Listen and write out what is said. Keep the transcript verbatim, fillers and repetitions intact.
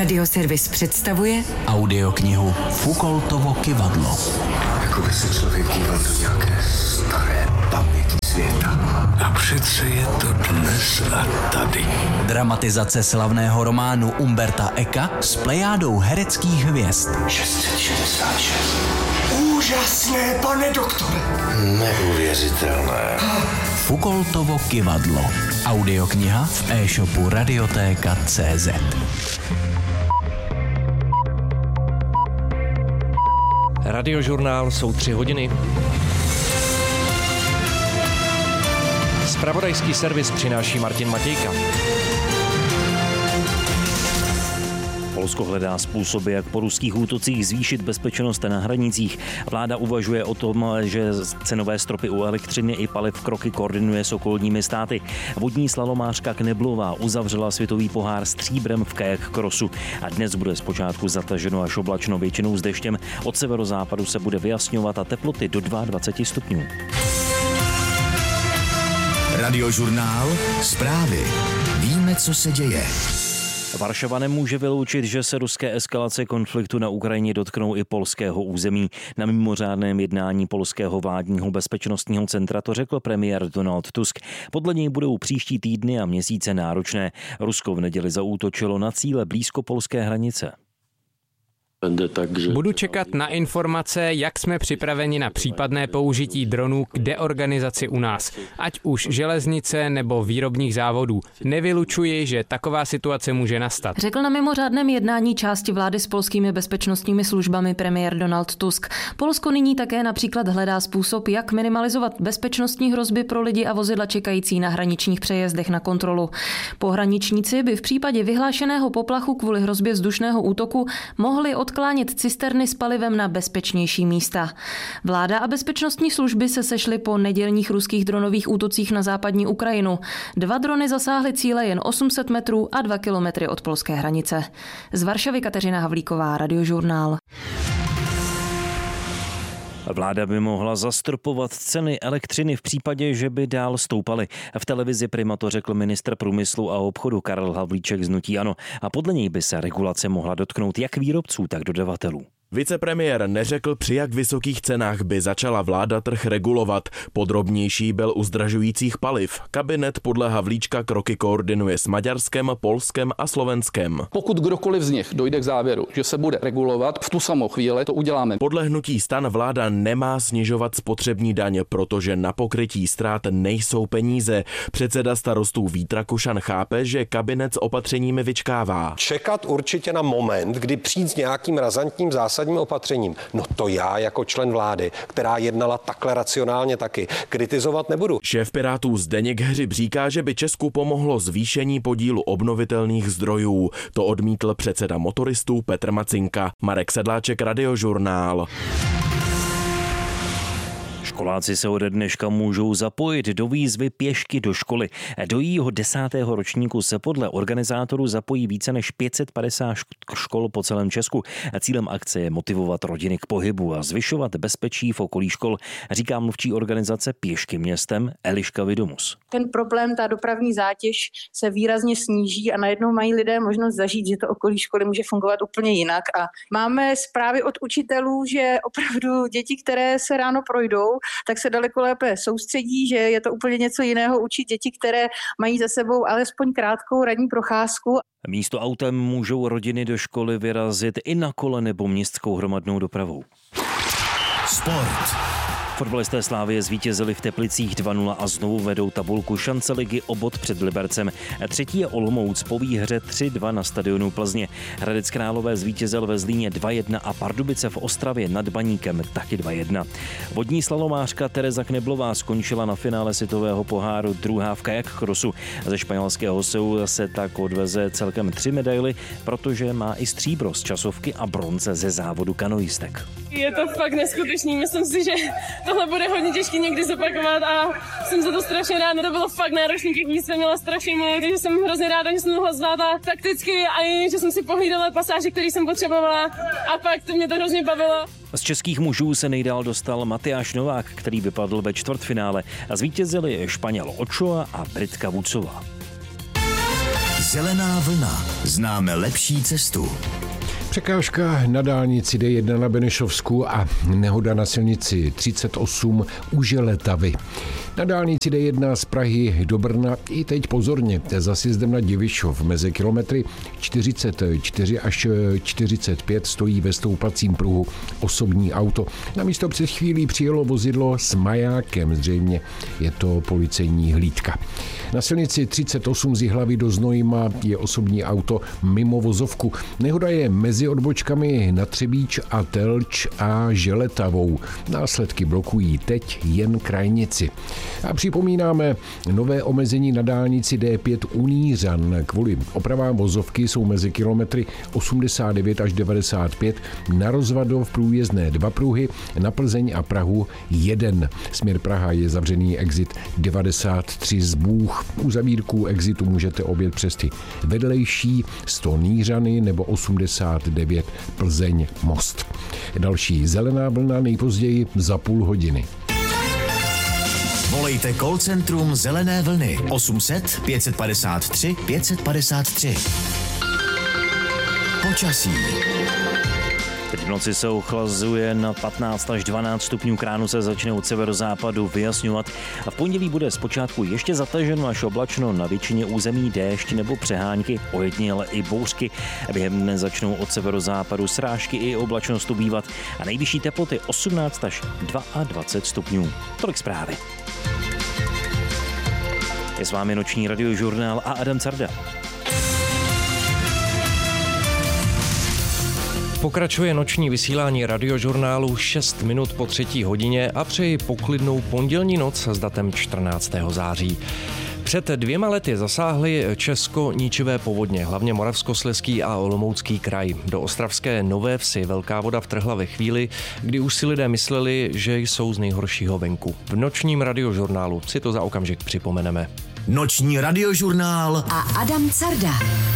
Radioservis představuje audioknihu Foucaultovo kyvadlo. Jako by se člověk díval do nějaké staré paměti světa. A přece je to dnes a tady. Dramatizace slavného románu Umberta Eka s plejádou hereckých hvězd. šest set šedesát šest. Úžasné, pane doktore. Neuvěřitelné. Foucaultovo kyvadlo. Audiokniha v e-shopu Radiotéka tečka cé zet. Radiožurnál jsou tři hodiny. Zpravodajský servis přináší Martin Matějka. Polsko hledá způsoby, jak po ruských útocích zvýšit bezpečnost na hranicích. Vláda uvažuje o tom, že cenové stropy u elektřiny i paliv kroky koordinuje s okolními státy. Vodní slalomářka Kneblová uzavřela světový pohár stříbrem v kajak crossu a dnes bude zpočátku zataženo až oblačno, většinou s deštěm. Od severozápadu se bude vyjasňovat a teploty do dvacet dva stupňů. Radiožurnál. Zprávy. Víme, co se děje. Varšava nemůže vyloučit, že se ruské eskalace konfliktu na Ukrajině dotknou i polského území. Na mimořádném jednání polského vládního bezpečnostního centra to řekl premiér Donald Tusk. Podle něj budou příští týdny a měsíce náročné. Rusko v neděli zaútočilo na cíle blízko polské hranice. Budu čekat na informace, jak jsme připraveni na případné použití dronů k deorganizaci u nás, ať už železnice nebo výrobních závodů. Nevylučuji, že taková situace může nastat. Řekl na mimořádném jednání části vlády s polskými bezpečnostními službami premiér Donald Tusk. Polsko nyní také například hledá způsob, jak minimalizovat bezpečnostní hrozby pro lidi a vozidla čekající na hraničních přejezdech na kontrolu. Pohraničníci by v případě vyhlášeného poplachu kvůli hrozbě vzdušného útoku mohli od odklánět cisterny s palivem na bezpečnější místa. Vláda a bezpečnostní služby se sešly po nedělních ruských dronových útocích na západní Ukrajinu. Dva drony zasáhly cíle jen osm set metrů a dva kilometry od polské hranice. Z Varšavy Kateřina Havlíková, Radiožurnál. Vláda by mohla zastropovat ceny elektřiny v případě, že by dál stoupaly. V televizi Prima to řekl ministr průmyslu a obchodu Karel Havlíček z hnutí ANO a podle něj by se regulace mohla dotknout jak výrobců, tak dodavatelů. Vicepremiér neřekl, při jak vysokých cenách by začala vláda trh regulovat. Podrobnější byl u zdražujících paliv. Kabinet podle Havlíčka kroky koordinuje s Maďarskem, Polskem a Slovenskem. Pokud kdokoliv z nich dojde k závěru, že se bude regulovat, v tu samou chvíli to uděláme. Podle hnutí STAN vláda nemá snižovat spotřební daň, protože na pokrytí ztrát nejsou peníze. Předseda Starostů Vít Rakušan chápe, že kabinet s opatřeními vyčkává. Čekat určitě na moment, kdy přijít s nějakým razantním zásadním opatřením. No to já jako člen vlády, která jednala takhle racionálně taky, kritizovat nebudu. Šéf Pirátů Zdeněk Hřib říká, že by Česku pomohlo zvýšení podílu obnovitelných zdrojů. To odmítl předseda motoristů Petr Macinka. Marek Sedláček, Radiožurnál. Školáci se ode dneška můžou zapojit do výzvy Pěšky do školy. Do jejího desátého ročníku se podle organizátorů zapojí více než pět set padesát škol po celém Česku. Cílem akce je motivovat rodiny k pohybu a zvyšovat bezpečí v okolí škol, říká mluvčí organizace Pěšky městem Eliška Vidomus. Ten problém, ta dopravní zátěž se výrazně sníží a najednou mají lidé možnost zažít, že to okolí školy může fungovat úplně jinak. A máme zprávy od učitelů, že opravdu děti, které se ráno projdou, tak se daleko lépe soustředí, že je to úplně něco jiného učit děti, které mají za sebou alespoň krátkou ranní procházku. Místo autem můžou rodiny do školy vyrazit i na kole nebo městskou hromadnou dopravou. Sport. Fotbalisté Slávie zvítězili v Teplicích dva nula a znovu vedou tabulku šance ligy o bod před Libercem. Třetí je Olomouc po výhře tři dva na stadionu Plzně. Hradec Králové zvítězil ve Zlíně dva jedna a Pardubice v Ostravě nad Baníkem taky dva jedna. Vodní slalomářka Tereza Kneblová skončila na finále světového poháru druhá v kajak crossu. Ze španělského Seulu se tak odveze celkem tři medaily, protože má i stříbro z časovky a bronze ze závodu kanoistek. Je to fakt neskutečný, myslím si, že tohle bude hodně těžké někdy zopakovat a jsem za to strašně ráda, to bylo fakt náročný, těch míst jsem měla strašně moc, takže jsem hrozně ráda, že jsem mohla zvládat takticky a i, že jsem si pohlídala pasáže, které jsem potřebovala a pak to mě to hrozně bavilo. Z českých mužů se nejdál dostal Matyáš Novák, který vypadl ve čtvrtfinále a zvítězili Španěl Ochoa a Britka Vucová. Zelená vlna. Známe lepší cestu. Překážka na dálnici D jedna na Benešovsku a nehoda na silnici třicet osm u Želetavy. Na dálnici D jedna z Prahy do Brna i teď pozorně za sjezdem na Divišov mezi kilometry čtyřicet čtyři až čtyřicet pět stojí ve stoupacím pruhu osobní auto. Na místo před chvílí přijelo vozidlo s majákem, zřejmě je to policejní hlídka. Na silnici třicet osm z Jihlavy do Znojma je osobní auto mimo vozovku. Nehoda je mezi odbočkami na Třebíč a Telč a Želetavou. Následky blokují teď jen krajnici. A připomínáme, nové omezení na dálnici D pět u Nířan. Kvůli opravám vozovky jsou mezi kilometry osmdesát devět až devadesát pět na Rozvadov průjezdné dva pruhy, na Plzeň a Prahu jeden. Směr Praha je zavřený exit devadesát tři z Bůh. U zavírků exitu můžete objet přes ty vedlejší sto Nířany nebo osmdesát devět Plzeň Most. Další zelená vlna nejpozději za půl hodiny. Volejte call centrum Zelené vlny osm set pět padesát tři pět padesát tři. Počasí. Teď v noci se ochlazuje na patnáct až dvanáct stupňů, k ránu se začne od severozápadu vyjasňovat a v pondělí bude zpočátku ještě zataženo až oblačno, na většině území déšť nebo přehánky, ojediněle i bouřky. Během dne začnou od severozápadu srážky i oblačnost ubývat a nejvyšší teploty osmnáct až dvacet dva stupňů. Tolik zprávy. Je s vámi noční radiožurnál a Adam Carda. Pokračuje noční vysílání radiožurnálu šest minut po třetí hodině a přeji poklidnou pondělní noc s datem čtrnáctého září. Před dvěma lety zasáhly Česko ničivé povodně, hlavně Moravskoslezský a Olomoucký kraj. Do ostravské Nové Vsi velká voda vtrhla ve chvíli, kdy už si lidé mysleli, že jsou z nejhoršího venku. V nočním radiožurnálu si to za okamžik připomeneme. Noční radiožurnál a Adam Carda.